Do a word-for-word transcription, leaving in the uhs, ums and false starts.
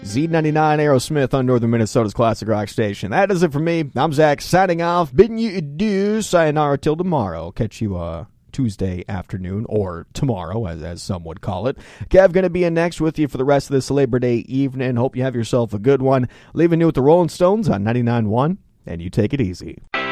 Z ninety-nine Aerosmith on Northern Minnesota's Classic Rock Station. That is it for me. I'm Zach, signing off, bidding you adieu, sayonara till tomorrow. Catch you uh, Tuesday afternoon, or tomorrow, as, as some would call it. Kev going to be in next with you for the rest of this Labor Day evening. Hope you have yourself a good one. Leaving you with the Rolling Stones on ninety-nine point one, and you take it easy.